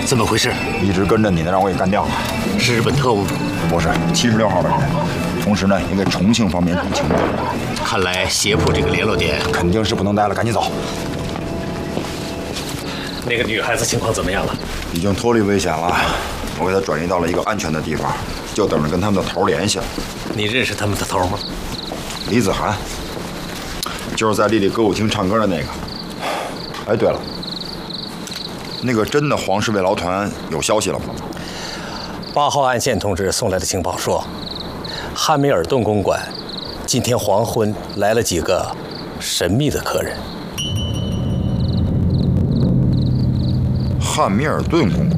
怎么回事？ 一直跟着你的让我给干掉了。 是日本特务？ 不是，76号的人，同时呢也给重庆方面入情报。 看来胁迫这个联络点肯定是不能待了，赶紧走。 那个女孩子情况怎么样了？ 已经脱离危险了，我给她转移到了一个安全的地方，就等着跟他们的头联系了。 你认识他们的头吗？ 李子涵，就是在丽丽歌舞厅唱歌的那个。哎，对了，那个真的黄氏慰劳团有消息了吗 8号岸线同志送来的情报说，汉密尔顿公馆今天黄昏来了几个神秘的客人。 汉密尔顿公馆。